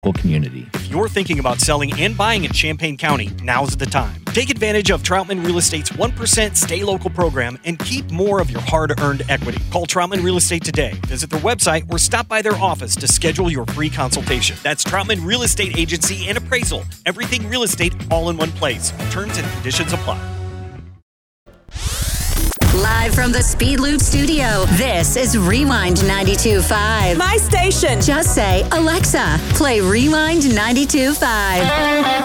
community. If you're thinking about selling and buying in Champaign County, now's the time. Take advantage of Troutman Real Estate's 1% Stay Local program and keep more of your hard-earned equity. Call Troutman Real Estate today. Visit their website or stop by their office to schedule your free consultation. That's Troutman Real Estate Agency and Appraisal. Everything real estate all in one place. Terms and conditions apply. Live from the Speed Loop studio, this is Rewind 92.5. My station. Just say, Alexa, play Rewind 92.5.